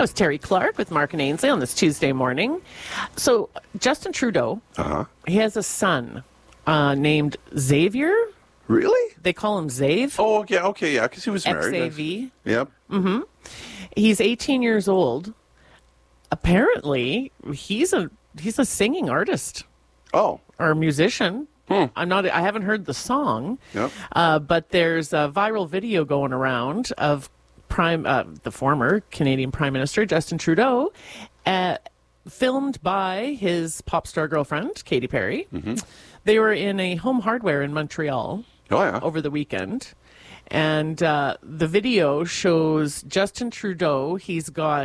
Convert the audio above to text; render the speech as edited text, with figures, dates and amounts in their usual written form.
That was Terry Clark with Mark and Ainsley on this Tuesday morning. So Justin Trudeau, he has a son named Xavier. Really? They call him Xav. Oh, yeah, because he was married. X-A-V. Yep. He's 18 years old. Apparently, he's a singing artist. Oh. Or a musician. I haven't heard the song. Yep. But there's a viral video going around of the former Canadian Prime Minister Justin Trudeau, filmed by his pop star girlfriend Katy Perry. They were in a Home Hardware in Montreal over the weekend, and the video shows Justin Trudeau. He's got